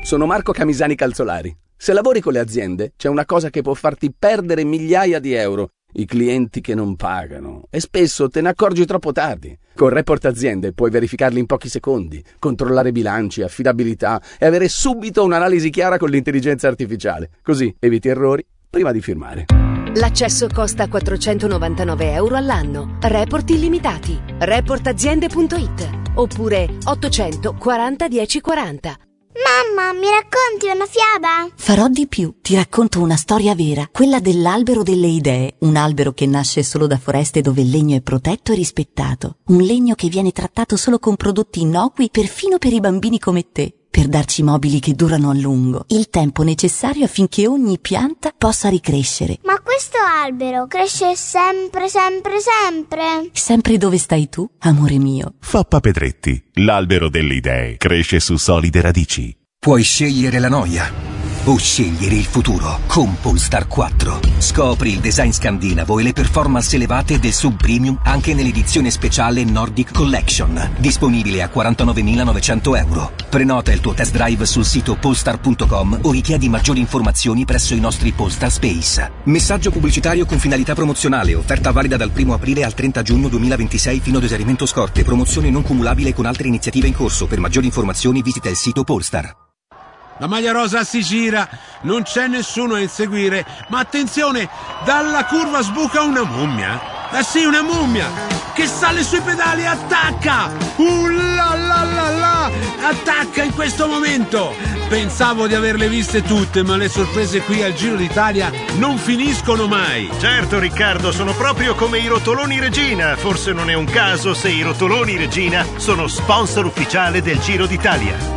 sono Marco Camisani Calzolari. Se lavori con le aziende, c'è una cosa che può farti perdere migliaia di euro: i clienti che non pagano. E spesso te ne accorgi troppo tardi. Con Report Aziende puoi verificarli in pochi secondi, controllare bilanci, affidabilità e avere subito un'analisi chiara con l'intelligenza artificiale. Così eviti errori prima di firmare. L'accesso costa 499 euro all'anno. Report illimitati. Reportaziende.it oppure 840 1040. Mamma, mi racconti una fiaba? Farò di più, ti racconto una storia vera, quella dell'albero delle idee, un albero che nasce solo da foreste dove il legno è protetto e rispettato, un legno che viene trattato solo con prodotti innocui perfino per i bambini come te, per darci mobili che durano a lungo, il tempo necessario affinché ogni pianta possa ricrescere. Ma questo albero cresce sempre, sempre, sempre? Sempre dove stai tu, amore mio. Fappa Pedretti, l'albero delle idee, cresce su solide radici. Puoi scegliere la noia o scegliere il futuro con Polestar 4. Scopri il design scandinavo e le performance elevate del sub-premium anche nell'edizione speciale Nordic Collection, disponibile a 49.900 euro. Prenota il tuo test drive sul sito polestar.com o richiedi maggiori informazioni presso i nostri Polestar Space. Messaggio pubblicitario con finalità promozionale, offerta valida dal 1 aprile al 30 giugno 2026 fino ad esaurimento scorte, promozione non cumulabile con altre iniziative in corso. Per maggiori informazioni visita il sito Polestar. La maglia rosa si gira, non c'è nessuno a inseguire, ma attenzione, dalla curva sbuca una mummia. Sì, una mummia che sale sui pedali e attacca. La la la la, attacca in questo momento. Pensavo di averle viste tutte, ma le sorprese qui al Giro d'Italia non finiscono mai. Certo Riccardo, sono proprio come i rotoloni Regina. Forse non è un caso se i rotoloni Regina sono sponsor ufficiale del Giro d'Italia.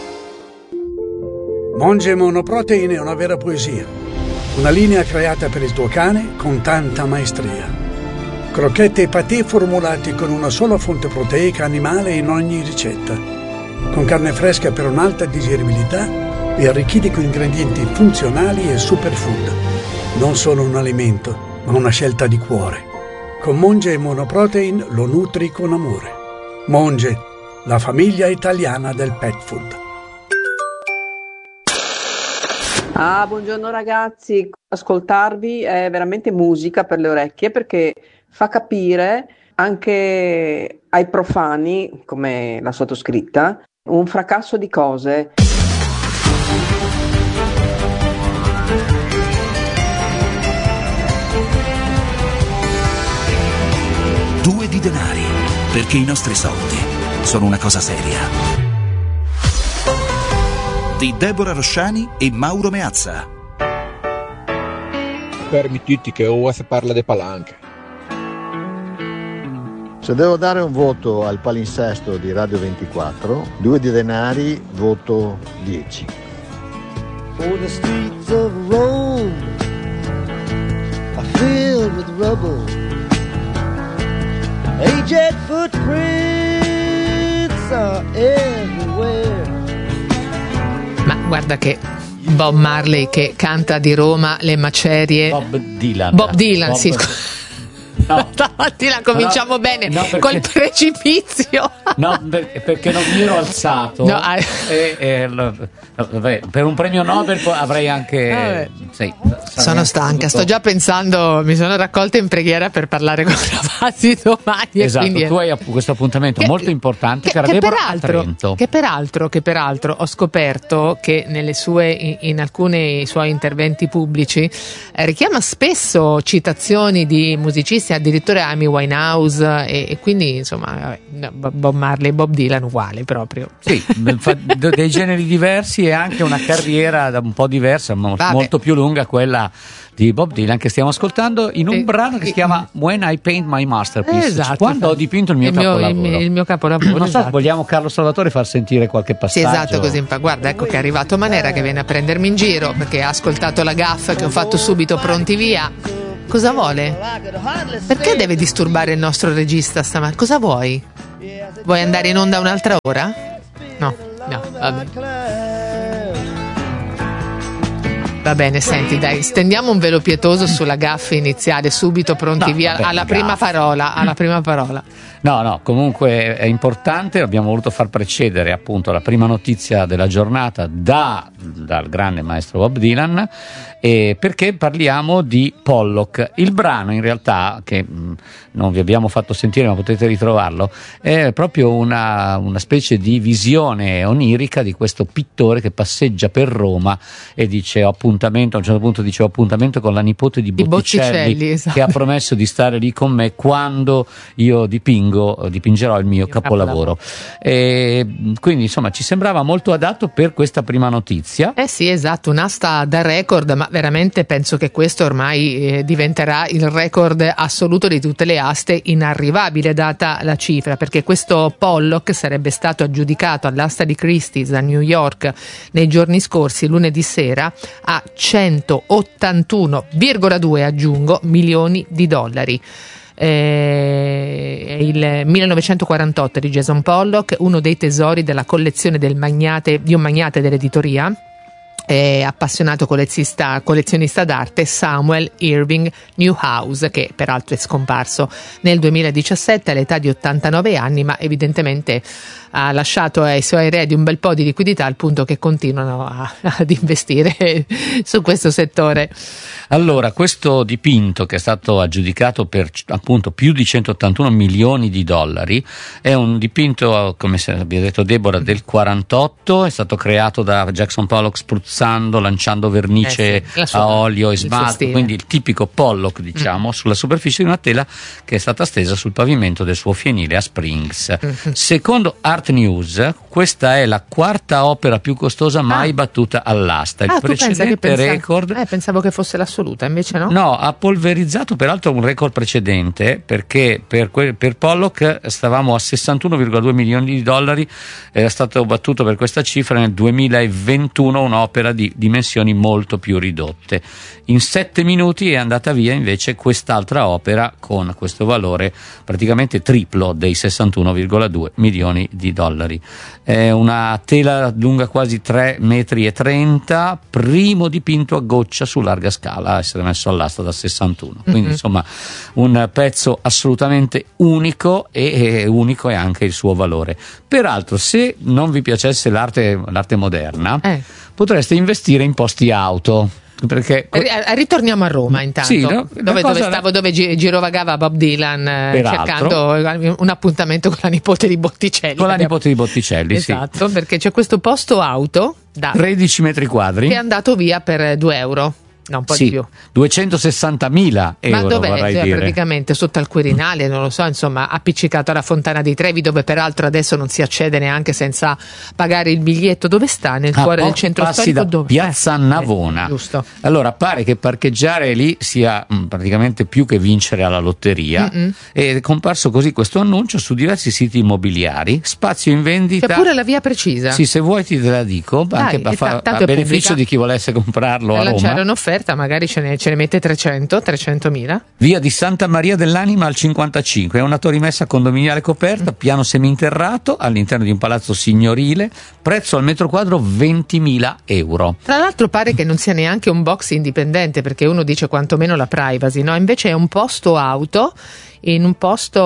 Monge Monoprotein è una vera poesia. Una linea creata per il tuo cane con tanta maestria. Crocchette e patè formulati con una sola fonte proteica animale in ogni ricetta. Con carne fresca per un'alta digeribilità e arricchiti con ingredienti funzionali e superfood. Non solo un alimento, ma una scelta di cuore. Con Monge Monoprotein lo nutri con amore. Monge, la famiglia italiana del pet food. Buongiorno ragazzi, ascoltarvi è veramente musica per le orecchie perché fa capire anche ai profani, come la sottoscritta, un fracasso di cose. Due di denari, perché i nostri soldi sono una cosa seria. Di Deborah Rosciani e Mauro Meazza. Permettiti che ora si parla di palanche. Se devo dare un voto al palinsesto di Radio 24, 2 di denari, voto 10. For the streets of Rome are filled with rubble. Aged footprints are everywhere. Ma guarda che Bob Marley che canta di Roma le macerie. Bob Dylan. Sì. No. Stamattina cominciamo bene col precipizio. No, perché non mi ero alzato. No, per un premio Nobel avrei anche. Sono stanca, sto già pensando, mi sono raccolta in preghiera per parlare con Ravasi domani. Esatto, quindi tu hai questo appuntamento molto importante che peraltro ho scoperto che in alcuni suoi interventi pubblici richiama spesso citazioni di musicisti, addirittura Amy Winehouse e quindi insomma Bob Marley, Bob Dylan uguale proprio. Sì, dei generi diversi e anche una carriera un po' diversa, molto più lunga quella di Bob Dylan che stiamo ascoltando in un brano che si chiama When I Paint My Masterpiece. Esatto, quando ho dipinto il mio capolavoro. Il mio capolavoro. Non so se vogliamo Carlo Salvatore far sentire qualche passaggio. Sì, esatto, così guarda, ecco che è arrivato Manera che viene a prendermi in giro perché ha ascoltato la gaffa che ho fatto subito pronti via. Cosa vuole? Perché deve disturbare il nostro regista stamattina? Cosa vuoi? Vuoi andare in onda un'altra ora? No, vabbè. Va bene, senti, dai, stendiamo un velo pietoso sulla gaffa iniziale, subito pronti via alla prima parola. No, comunque è importante, abbiamo voluto far precedere appunto la prima notizia della giornata dal grande maestro Bob Dylan, perché parliamo di Pollock. Il brano in realtà, che non vi abbiamo fatto sentire ma potete ritrovarlo, è proprio una specie di visione onirica di questo pittore che passeggia per Roma e dice a un certo punto dice ho appuntamento con la nipote di Botticelli, esatto, che ha promesso di stare lì con me quando io dipingerò il mio capolavoro. Quindi insomma ci sembrava molto adatto per questa prima notizia. Sì, esatto, un'asta da record, ma veramente penso che questo ormai diventerà il record assoluto di tutte le aste, inarrivabile data la cifra, perché questo Pollock sarebbe stato aggiudicato all'asta di Christie's a New York nei giorni scorsi, lunedì sera, a 181,2 aggiungo milioni di dollari. Il 1948 di Jason Pollock, uno dei tesori della collezione di un magnate dell'editoria, appassionato collezionista d'arte, Samuel Irving Newhouse, che peraltro è scomparso nel 2017 all'età di 89 anni, ma evidentemente ha lasciato ai suoi eredi un bel po' di liquidità, al punto che continuano ad investire su questo settore. Allora, questo dipinto, che è stato aggiudicato per appunto più di 181 milioni di dollari, è un dipinto, come abbia detto Deborah, del 48, è stato creato da Jackson Pollock spruzzando, lanciando vernice a olio e smalto, quindi il tipico Pollock, diciamo, sulla superficie di una tela che è stata stesa sul pavimento del suo fienile a Springs. Secondo Art News, questa è la quarta opera più costosa mai battuta all'asta. Il precedente record... pensavo che fosse l'assoluta, invece no? No, ha polverizzato peraltro un record precedente, perché per Pollock stavamo a 61,2 milioni di dollari, era stato battuto per questa cifra nel 2021 un'opera di dimensioni molto più ridotte. In 7 minuti è andata via invece quest'altra opera con questo valore praticamente triplo dei 61,2 milioni di dollari. È una tela lunga quasi 3,30 metri, primo dipinto a goccia su larga scala a essere messo all'asta da 61. Quindi insomma un pezzo assolutamente unico, e unico è anche il suo valore. Peraltro, se non vi piacesse l'arte moderna, potreste investire in posti auto. Perché ritorniamo a Roma intanto, sì, no? dove girovagava Bob Dylan, cercando un appuntamento con la nipote di Botticelli. Esatto, sì. Perché c'è questo posto auto da 13 metri quadri che è andato via per 2 euro. No, un po' di più. 260.000 euro. Ma dov'è? Vorrei dire. Praticamente sotto al Quirinale, non lo so, insomma, appiccicato alla Fontana di Trevi, dove peraltro adesso non si accede neanche senza pagare il biglietto. Dove sta? Nel cuore del centro storico? Da Piazza Navona. Giusto. Allora, pare che parcheggiare lì sia praticamente più che vincere alla lotteria. Ed è comparso così questo annuncio su diversi siti immobiliari. Spazio in vendita. C'è pure la via precisa. Sì, se vuoi te la dico, anche a beneficio di chi volesse comprarlo a Roma. Lanciare un'offerta, magari ce ne mette 300.000. Via di Santa Maria dell'Anima al 55, è una torrimessa condominiale coperta, piano seminterrato all'interno di un palazzo signorile, prezzo al metro quadro 20.000 euro. Tra l'altro pare che non sia neanche un box indipendente, perché uno dice quantomeno la privacy, no? Invece è un posto auto in un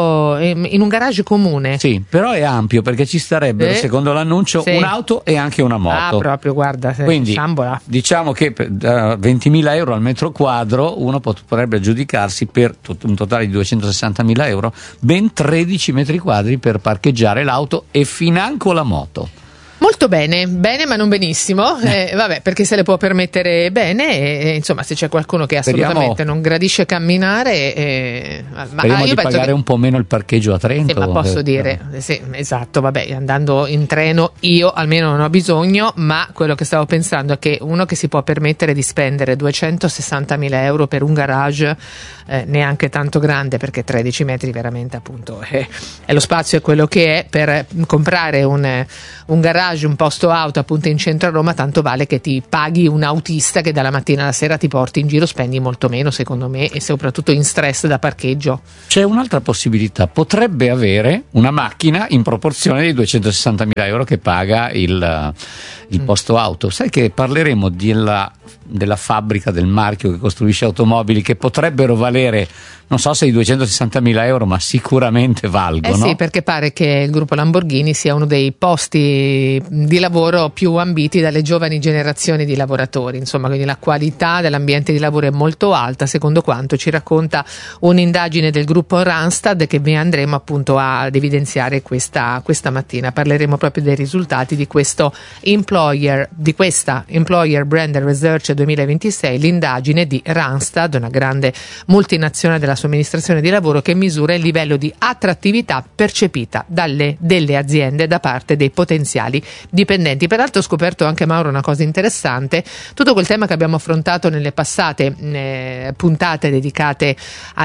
garage comune. Sì, però è ampio, perché ci starebbero, secondo l'annuncio, un'auto e anche una moto. Proprio, guarda, quindi sciambola. Diciamo che da 20.000 euro al metro quadro uno potrebbe aggiudicarsi per un totale di 260.000 euro ben 13 metri quadri per parcheggiare l'auto e financo la moto. Molto bene, ma non benissimo, vabbè, perché se le può permettere bene, insomma, se c'è qualcuno che assolutamente non gradisce camminare, speriamo di pagare un po' meno il parcheggio a Trento. Sì, ma posso dire, sì, esatto, vabbè, andando in treno io almeno non ho bisogno, ma quello che stavo pensando è che uno che si può permettere di spendere 260.000 euro per un garage neanche tanto grande, perché 13 metri veramente, appunto, è lo spazio, è quello che è, per comprare un garage, un posto auto appunto in centro a Roma, tanto vale che ti paghi un autista che dalla mattina alla sera ti porti in giro, spendi molto meno secondo me, e soprattutto in stress da parcheggio. C'è un'altra possibilità, potrebbe avere una macchina in proporzione dei 260.000 euro che paga il posto auto. Sai che parleremo della fabbrica, del marchio che costruisce automobili, che potrebbero valere, non so se i 260.000 euro, ma sicuramente valgono. Sì, perché pare che il gruppo Lamborghini sia uno dei posti di lavoro più ambiti dalle giovani generazioni di lavoratori, insomma, quindi la qualità dell'ambiente di lavoro è molto alta, secondo quanto ci racconta un'indagine del gruppo Randstad che vi andremo appunto ad evidenziare questa mattina. Parleremo proprio dei risultati di questa Employer Brand Research 2026, l'indagine di Randstad, una grande multinazionale della somministrazione di lavoro, che misura il livello di attrattività percepita delle aziende da parte dei potenziali dipendenti. Peraltro ho scoperto anche, Mauro, una cosa interessante: tutto quel tema che abbiamo affrontato nelle passate puntate dedicate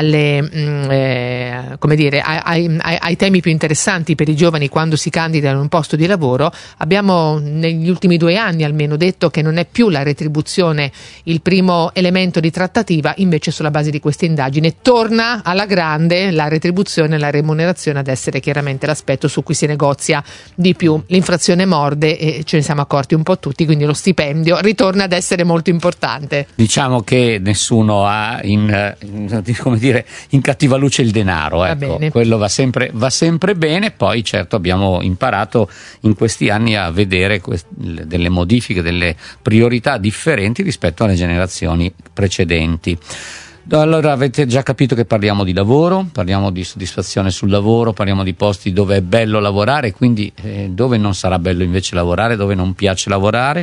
alle ai temi più interessanti per i giovani quando si candidano in un posto di lavoro, abbiamo negli ultimi 2 anni almeno detto che non è più la retribuzione il primo elemento di trattativa, invece sulla base di questa indagine torna alla grande la retribuzione e la remunerazione ad essere chiaramente l'aspetto su cui si negozia di più. L'inflazione morde e ce ne siamo accorti un po' tutti, quindi lo stipendio ritorna ad essere molto importante. Diciamo che nessuno ha in cattiva luce il denaro, ecco. Quello va sempre bene. Poi certo abbiamo imparato in questi anni a vedere delle modifiche, delle priorità differenti rispetto alle generazioni precedenti. Allora, avete già capito che parliamo di lavoro, parliamo di soddisfazione sul lavoro, parliamo di posti dove è bello lavorare, quindi dove non sarà bello invece lavorare, dove non piace lavorare.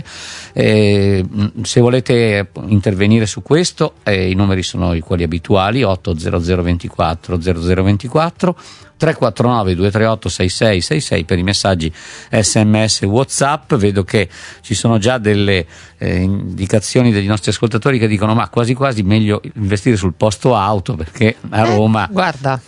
Se volete intervenire su questo, i numeri sono quelli abituali: 800 24 0024, 349 238 6666 per i messaggi SMS WhatsApp. Vedo che ci sono già delle indicazioni degli nostri ascoltatori che dicono ma quasi quasi meglio investire sul posto auto, perché a Roma guarda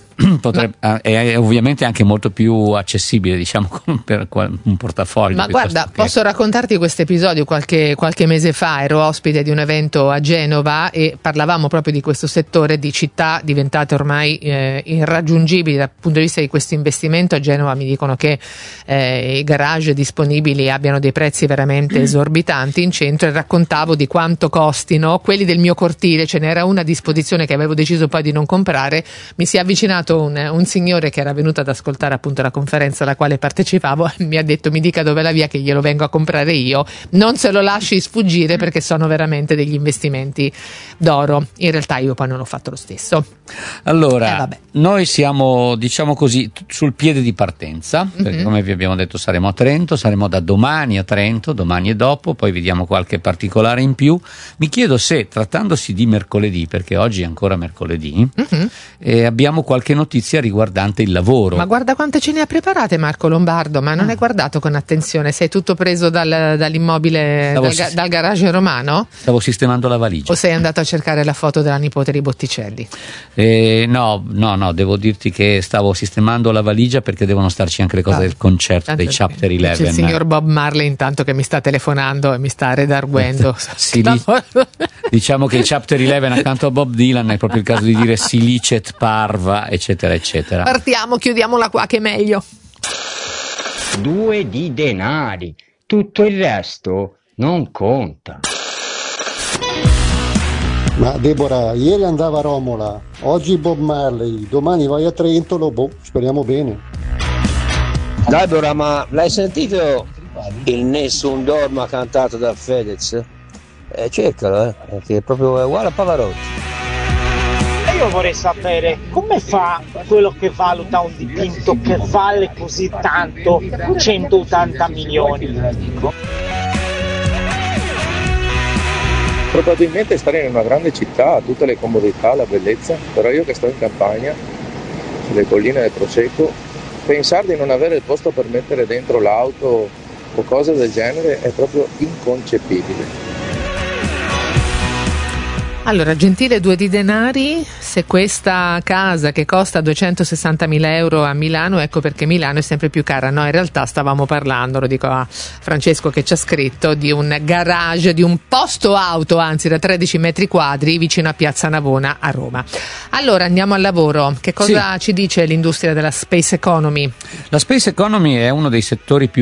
è ovviamente anche molto più accessibile, diciamo, per un portafoglio. Ma guarda, posso raccontarti questo episodio. Qualche mese fa ero ospite di un evento a Genova e parlavamo proprio di questo settore di città diventate ormai irraggiungibili dal punto di vista di questo investimento. A Genova mi dicono che i garage disponibili abbiano dei prezzi veramente esorbitanti in centro, e raccontavo di quanto costino quelli del mio cortile. Ce n'era una a disposizione che avevo deciso poi di non comprare. Mi si è avvicinato un signore che era venuto ad ascoltare appunto la conferenza alla quale partecipavo, e mi ha detto: mi dica dov'è la via che glielo vengo a comprare io, non se lo lasci sfuggire perché sono veramente degli investimenti d'oro. In realtà io poi non ho fatto lo stesso. Allora, noi siamo, diciamo così, sul piede di partenza, perché come vi abbiamo detto saremo a Trento, saremo da domani a Trento, domani e dopo, poi vediamo qualche particolare in più. Mi chiedo se, trattandosi di mercoledì, perché oggi è ancora mercoledì, abbiamo qualche notizia riguardante il lavoro. Ma guarda quante ce ne ha preparate Marco Lombardo, ma non hai guardato con attenzione? Sei tutto preso dall'immobile, dal garage romano? Stavo sistemando la valigia. O sei andato a cercare la foto della nipote di Botticelli? No, devo dirti che stavo sistemando la valigia perché devono starci anche le cose del concerto dei Chapter 11. C'è il signor Bob Marley intanto che mi sta telefonando e mi sta redarguendo. Diciamo che i Chapter 11 accanto a Bob Dylan è proprio il caso di dire si licet parva, eccetera eccetera. Partiamo, chiudiamola qua che è meglio. 2 di denari, tutto il resto non conta. Ma Deborah, ieri andava a Romola, oggi Bob Marley, domani vai a Trento, speriamo bene. Deborah, ma l'hai sentito il Nessun Dorma cantato da Fedez? Cercalo, che è proprio uguale a Pavarotti. E io vorrei sapere come fa quello che valuta un dipinto che vale così tanto, 180 milioni. Probabilmente stare in una grande città, tutte le comodità, la bellezza, però io che sto in campagna, sulle colline del Prosecco, pensare di non avere il posto per mettere dentro l'auto o cose del genere è proprio inconcepibile. Allora, gentile 2 di denari, se questa casa che costa 260.000 euro a Milano, ecco perché Milano è sempre più cara. No, in realtà stavamo parlando, lo dico a Francesco che ci ha scritto, di un garage, di un posto auto, anzi da 13 metri quadri vicino a Piazza Navona a Roma. Allora, andiamo al lavoro. Che cosa ci dice l'industria della space economy? La space economy è uno dei settori più promettenti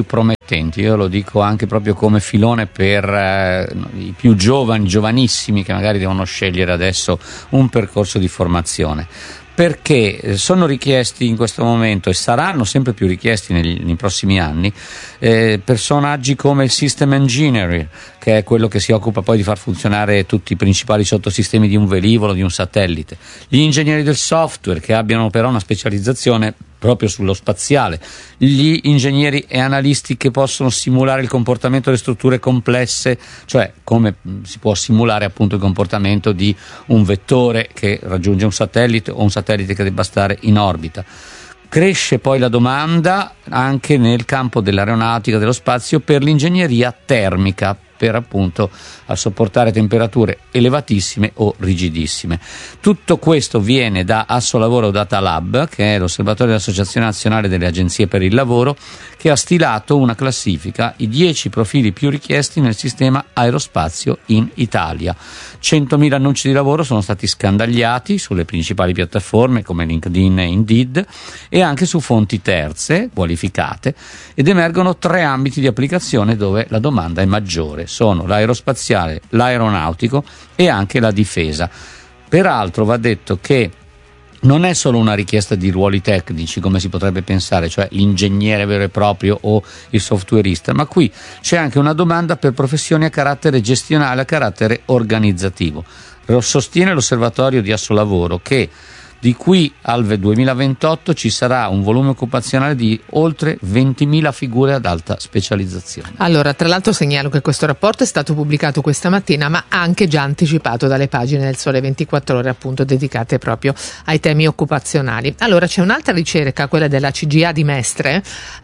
attenti, io lo dico anche proprio come filone per i più giovanissimi che magari devono scegliere adesso un percorso di formazione, perché sono richiesti in questo momento e saranno sempre più richiesti nei prossimi anni personaggi come il system engineer, che è quello che si occupa poi di far funzionare tutti i principali sottosistemi di un velivolo, di un satellite, gli ingegneri del software che abbiano però una specializzazione proprio sullo spaziale, gli ingegneri e analisti che possono simulare il comportamento delle strutture complesse, cioè come si può simulare appunto il comportamento di un vettore che raggiunge un satellite o un satellite che debba stare in orbita. Cresce poi la domanda anche nel campo dell'aeronautica, dello spazio, per l'ingegneria termica, per appunto a sopportare temperature elevatissime o rigidissime. Tutto questo viene da Assolavoro Data Lab, che è l'osservatorio dell'Associazione Nazionale delle Agenzie per il Lavoro, che ha stilato una classifica, i 10 profili più richiesti nel sistema aerospazio in Italia. 100.000 annunci di lavoro sono stati scandagliati sulle principali piattaforme come LinkedIn e Indeed e anche su fonti terze qualificate, ed emergono 3 ambiti di applicazione dove la domanda è maggiore: sono l'aerospaziale, l'aeronautico e anche la difesa. Peraltro va detto che non è solo una richiesta di ruoli tecnici come si potrebbe pensare, cioè l'ingegnere vero e proprio o il softwareista, ma qui c'è anche una domanda per professioni a carattere gestionale, a carattere organizzativo. Sostiene l'osservatorio di Assolavoro che di qui al 2028 ci sarà un volume occupazionale di oltre 20.000 figure ad alta specializzazione. Allora, tra l'altro segnalo che questo rapporto è stato pubblicato questa mattina, ma anche già anticipato dalle pagine del Sole 24 Ore, appunto dedicate proprio ai temi occupazionali. Allora, c'è un'altra ricerca, quella della CGA di Mestre,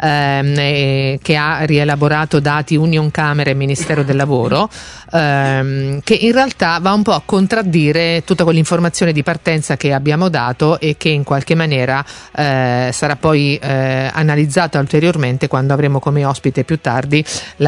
che ha rielaborato dati Unioncamere e Ministero del Lavoro, che in realtà va un po' a contraddire tutta quell'informazione di partenza che abbiamo dato e che in qualche maniera sarà poi analizzata ulteriormente quando avremo come ospite più tardi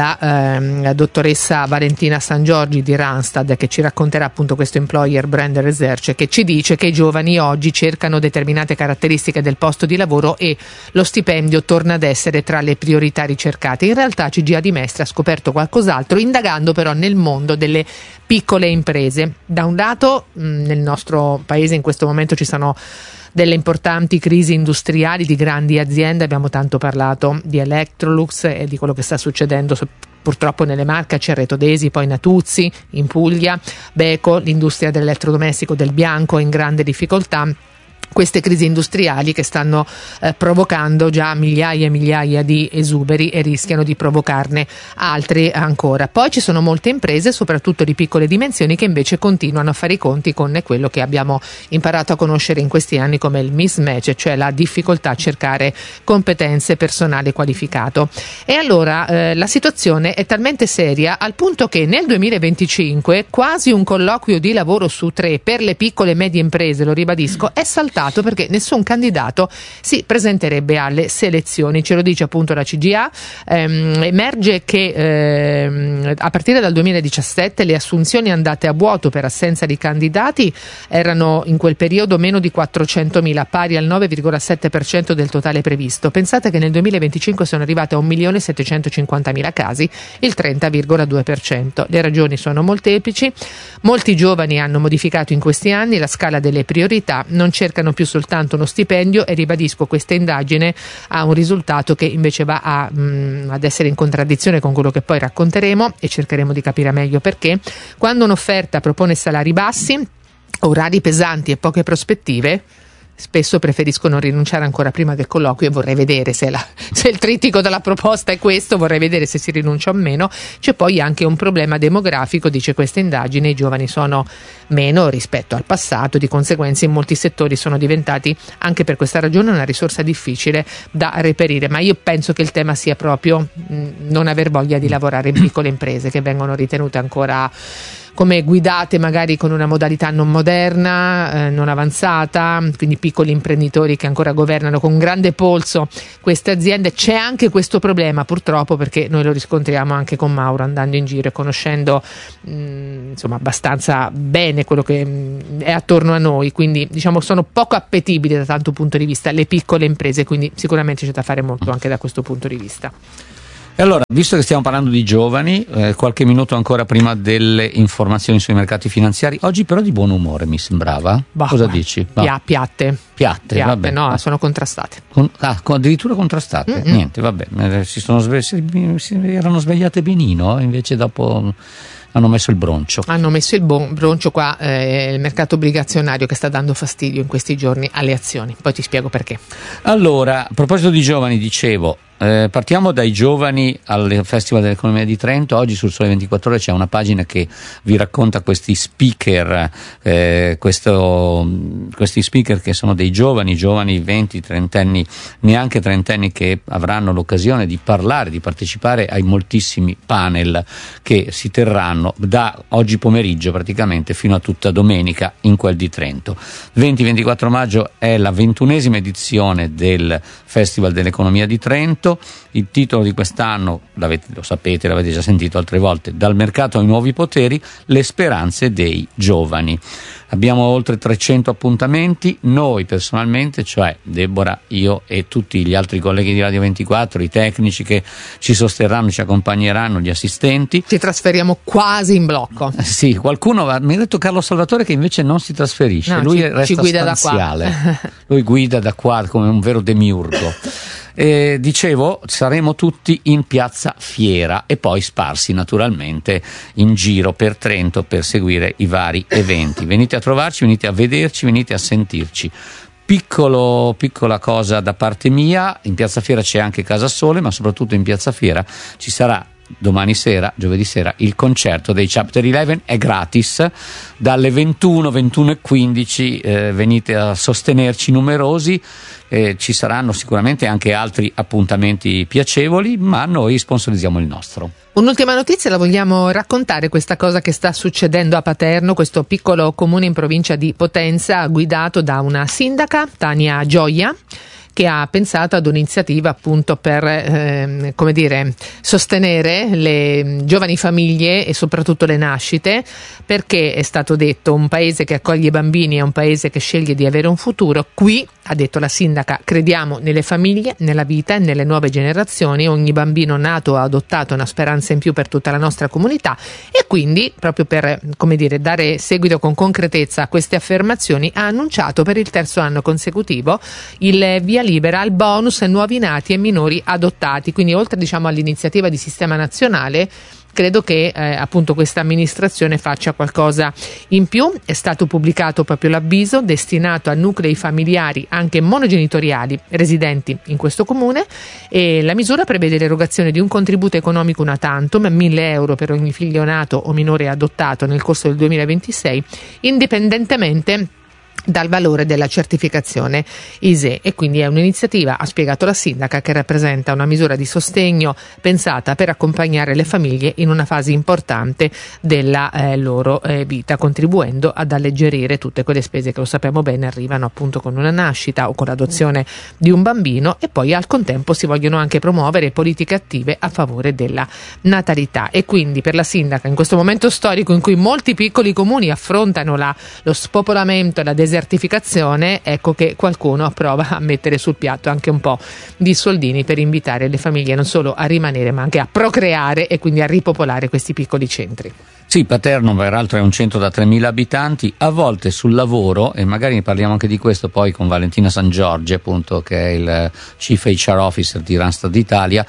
la dottoressa Valentina San Giorgi di Randstad, che ci racconterà appunto questo employer brand research, che ci dice che i giovani oggi cercano determinate caratteristiche del posto di lavoro e lo stipendio torna ad essere tra le priorità ricercate. In realtà CGA di Mestre ha scoperto qualcos'altro, indagando però nel mondo delle piccole imprese. Da un lato nel nostro paese in questo momento ci sono delle importanti crisi industriali di grandi aziende, abbiamo tanto parlato di Electrolux e di quello che sta succedendo purtroppo nelle Marche, Cerreto d'Esi, poi Natuzzi in Puglia, Beko, l'industria dell'elettrodomestico del bianco è in grande difficoltà. Queste crisi industriali che stanno provocando già migliaia e migliaia di esuberi e rischiano di provocarne altri ancora. Poi ci sono molte imprese, soprattutto di piccole dimensioni, che invece continuano a fare i conti con quello che abbiamo imparato a conoscere in questi anni come il mismatch, cioè la difficoltà a cercare competenze, personale qualificato. E allora la situazione è talmente seria al punto che nel 2025 quasi un colloquio di lavoro su 3 per le piccole e medie imprese, lo ribadisco, è saltato perché nessun candidato si presenterebbe alle selezioni. Ce lo dice appunto la CGA. Emerge che a partire dal 2017 le assunzioni andate a vuoto per assenza di candidati erano in quel periodo meno di 400.000, pari al 9,7% del totale previsto. Pensate che nel 2025 sono arrivate a 1.750.000 casi, il 30,2%. Le ragioni sono molteplici. Molti giovani hanno modificato in questi anni la scala delle priorità, non cercano più soltanto uno stipendio, e ribadisco, questa indagine ha un risultato che invece va ad essere in contraddizione con quello che poi racconteremo e cercheremo di capire meglio perché. Quando un'offerta propone salari bassi, orari pesanti e poche prospettive, spesso preferiscono rinunciare ancora prima del colloquio, e vorrei vedere se il trittico della proposta è questo, vorrei vedere se si rinuncia o meno. C'è poi anche un problema demografico, dice questa indagine, i giovani sono meno rispetto al passato, di conseguenza in molti settori sono diventati anche per questa ragione una risorsa difficile da reperire. Ma io penso che il tema sia proprio non aver voglia di lavorare in piccole imprese che vengono ritenute ancora come guidate magari con una modalità non moderna, non avanzata, quindi piccoli imprenditori che ancora governano con grande polso queste aziende. C'è anche questo problema purtroppo, perché noi lo riscontriamo anche con Mauro andando in giro e conoscendo insomma abbastanza bene quello che è attorno a noi, quindi diciamo sono poco appetibili da tanto punto di vista le piccole imprese, quindi sicuramente c'è da fare molto anche da questo punto di vista. E allora, visto che stiamo parlando di giovani, qualche minuto ancora prima delle informazioni sui mercati finanziari, oggi però di buon umore mi sembrava. Cosa dici? Piatte, vabbè. no, sono contrastate. Addirittura contrastate? Niente, vabbè, si erano svegliate benino, invece dopo hanno messo il broncio. Hanno messo il broncio qua, il mercato obbligazionario che sta dando fastidio in questi giorni alle azioni. Poi ti spiego perché. Allora, a proposito di giovani, dicevo, partiamo dai giovani al Festival dell'Economia di Trento. Oggi sul Sole 24 Ore c'è una pagina che vi racconta questi speaker, questi speaker che sono dei giovani 20, 30 anni, neanche 30 anni, che avranno l'occasione di parlare, di partecipare ai moltissimi panel che si terranno da oggi pomeriggio praticamente fino a tutta domenica in quel di Trento. 20-24 maggio è la 21esima edizione del Festival dell'Economia di Trento. Il titolo di quest'anno, lo sapete, l'avete già sentito altre volte: dal mercato ai nuovi poteri, le speranze dei giovani. Abbiamo oltre 300 appuntamenti. Noi personalmente, cioè Deborah, io e tutti gli altri colleghi di Radio 24, i tecnici che ci sosterranno, ci accompagneranno, gli assistenti, ci trasferiamo quasi in blocco. Sì, qualcuno mi ha detto Carlo Salvatore che invece non si trasferisce, no, lui ci resta guida stanziale. da qua. Lui guida da qua come un vero demiurgo. Dicevo, saremo tutti in piazza Fiera e poi sparsi naturalmente in giro per Trento per seguire i vari eventi. Venite a trovarci, venite a vederci, venite a sentirci. Piccola cosa da parte mia: in piazza Fiera c'è anche Casa Sole, ma soprattutto in piazza Fiera ci sarà domani sera, giovedì sera, il concerto dei Chapter 11. È gratis dalle 21:15. Venite a sostenerci numerosi. Ci saranno sicuramente anche altri appuntamenti piacevoli, ma noi sponsorizziamo il nostro. Un'ultima notizia la vogliamo raccontare, questa cosa che sta succedendo a Paterno, questo piccolo comune in provincia di Potenza guidato da una sindaca, Tania Gioia, che ha pensato ad un'iniziativa appunto per sostenere le giovani famiglie e soprattutto le nascite, perché è stato detto: un paese che accoglie i bambini è un paese che sceglie di avere un futuro. Qui, ha detto la sindaca, crediamo nelle famiglie, nella vita e nelle nuove generazioni. Ogni bambino nato o adottato è una speranza in più per tutta la nostra comunità, e quindi, proprio per dare seguito con concretezza a queste affermazioni, ha annunciato per il 3° anno consecutivo il via libera al bonus nuovi nati e minori adottati. Quindi, oltre all'iniziativa di sistema nazionale, credo che appunto questa amministrazione faccia qualcosa in più. È stato pubblicato proprio l'avviso destinato a nuclei familiari anche monogenitoriali residenti in questo comune, e la misura prevede l'erogazione di un contributo economico una tantum, 1.000 euro per ogni figlio nato o minore adottato nel corso del 2026, indipendentemente dal valore della certificazione ISEE. E quindi è un'iniziativa, ha spiegato la sindaca, che rappresenta una misura di sostegno pensata per accompagnare le famiglie in una fase importante della loro vita, contribuendo ad alleggerire tutte quelle spese che, lo sappiamo bene, arrivano appunto con una nascita o con l'adozione di un bambino. E poi al contempo si vogliono anche promuovere politiche attive a favore della natalità. E quindi per la sindaca, in questo momento storico in cui molti piccoli comuni affrontano lo spopolamento e la desertificazione, ecco che qualcuno prova a mettere sul piatto anche un po' di soldini per invitare le famiglie non solo a rimanere ma anche a procreare e quindi a ripopolare questi piccoli centri. Sì, Paterno peraltro è un centro da 3.000 abitanti, a volte sul lavoro, e magari ne parliamo anche di questo poi con Valentina San Giorgi, appunto, che è il Chief HR Officer di Randstad Italia,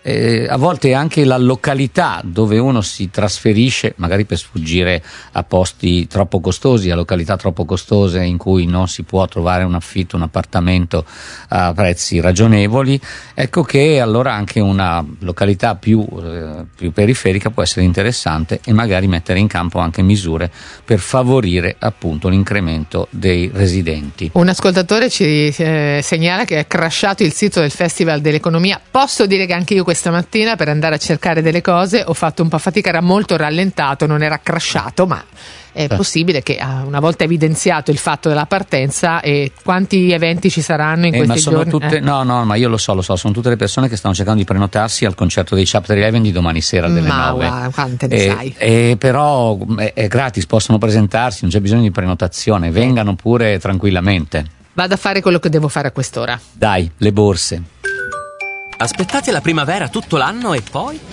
a volte anche la località dove uno si trasferisce, magari per sfuggire a posti troppo costosi, a località troppo costose in cui non si può trovare un affitto, un appartamento a prezzi ragionevoli, ecco che allora anche una località più periferica può essere interessante, e magari mettere in campo anche misure per favorire appunto l'incremento dei residenti. Un ascoltatore ci segnala che è crashato il sito del Festival dell'Economia. Posso dire che anche io questa mattina, per andare a cercare delle cose, ho fatto un po' fatica, era molto rallentato, non era crashato, ma è possibile che una volta evidenziato il fatto della partenza, e quanti eventi ci saranno in questi giorni? Tutte, no, ma io lo so, sono tutte le persone che stanno cercando di prenotarsi al concerto dei Chapter 11 di domani sera delle 9. Ma quante ne sai? Però è gratis, possono presentarsi, non c'è bisogno di prenotazione, vengano pure tranquillamente. Vado a fare quello che devo fare a quest'ora. Dai, le borse. Aspettate la primavera tutto l'anno e poi?